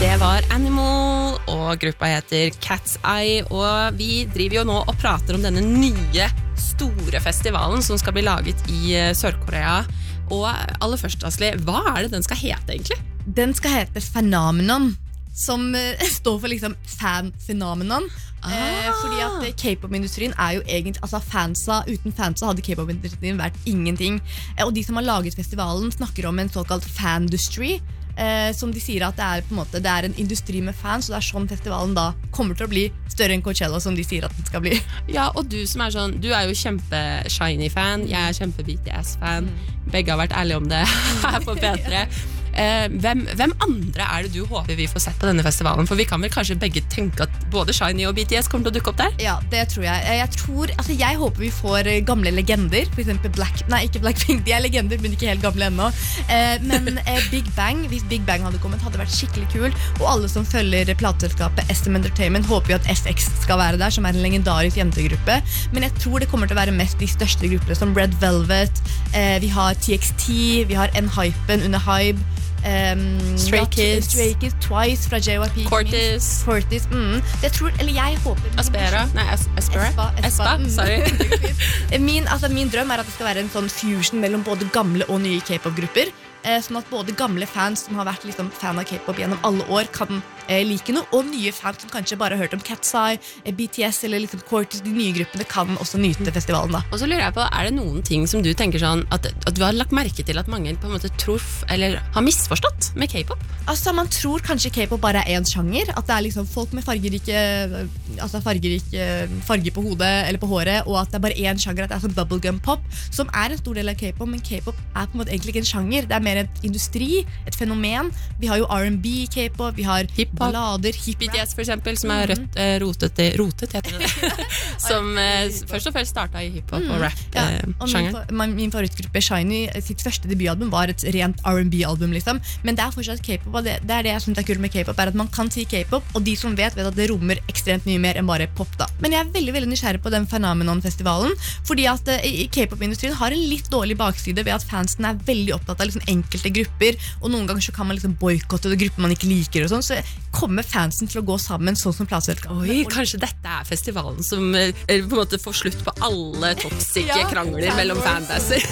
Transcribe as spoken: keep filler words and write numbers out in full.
Det var Animal, og gruppa heter Cat's Eye, og vi driver jo nå og prater om denne nye, store festivalen som skal bli laget i Sør-Korea. Og aller først, Asli, hva er det den skal hete egentlig? Den skal hete Phenomenon, som uh, står for liksom fan-phenomenon. Ah. Eh, fordi at K-pop-industrien er jo egentlig, altså fansa, uten fansa hadde K-pop-industrien vært ingenting. Eh, og de som har laget festivalen snakker om en såkalt fan-dustry, eh, som de sier at det er, på en måte, det er en industri med fans, og det er sånn festivalen da kommer til å bli større enn Coachella, som de sier at den skal bli. Ja, og du som er sånn, du er jo kjempe-Shiny-fan, jeg er kjempe-B T S-fan, mm. begge har vært ærlige om det her på P tre. Eh, hvem, hvem andre er det du håper vi får sett på denne festivalen? For vi kan vel kanskje begge tenke at både Shiny og B T S kommer til å dukke opp der? Ja, det tror jeg. Jeg, tror, altså jeg håper vi får gamle legender, for eksempel Black, nei, ikke Blackpink, de er legender, men ikke helt gamle ennå. Eh, men eh, Big Bang, hvis Big Bang hadde kommet, hadde vært skikkelig kul. Og alle som følger plateselskapet S M Entertainment håper jo at F X skal være der, som er en legendarisk jentegruppe. Men jeg tror det kommer til å være mest de største gruppene, som Red Velvet, eh, vi har T X T, vi har N-Hypen under Hype, Um, Stray Kids, Stray Kids, Twice fra J Y P, Cortis, Cortis mm. Jeg tror, eller jeg håper Aspera, nei, As Aspera Espa, Espa, Espa mm. sorry min, altså, min drøm er at det skal være en sånn fusion mellom både gamle og nye K-pop-grupper, eh, sånn at både gamle fans som har vært liksom, fan av K-pop gjennom alle år kan eh, like noe, og nye fans som kanskje bare har hørt om Cat's Eye, eh, B T S eller liksom Cortis, de nye gruppene kan også nyte festivalen da. Og så lurer jeg på, er det noen ting som du tenker sånn at, at du har lagt merke til at mange på en måte tror, eller har misforstått med K-pop? Altså, man tror kanskje K-pop bare er en sjanger, at det er liksom folk med fargerike, altså fargerike farger på hodet eller på håret, og at det er bare en sjanger, at det er sånn bubblegum pop, som er en stor del av K-pop, men K-pop er på en måte egentlig ikke en sjanger, det er mer et industri, et fenomen. Vi har jo R and B K-pop, vi har hip-hop, ballader, hip-rap. B T S for eksempel, som er rødt, eh, rotet, rotet heter det, som eh, først og fremst startet i hip-hop mm. og rap-sjangeren. Ja, min, min favorittgruppe Shiny, sitt første debutalbum var et rent R and B-album, liksom. Men det er fortsatt K-pop, og det, det er det jeg synes er kult med K-pop, er at man kan si K-pop, og de som vet, vet at det rommer ekstremt mye mer enn bare pop da. Men jeg er veldig, veldig nysgjerrig på den Phenomenon-festivalen, fordi at uh, K-pop-industrien har en litt dårlig bakside ved at fansen er veldig opptatt av liksom, enkelte grupper, og noen ganger så kan man liksom boykotte det grupper man ikke liker og sånn, så kommer fansen til å gå sammen sånn som plateselskapet. Oi, kanskje dette er festivalen som uh, på en måte får slutt på alle toksike ja, krangler mellom fanbaser.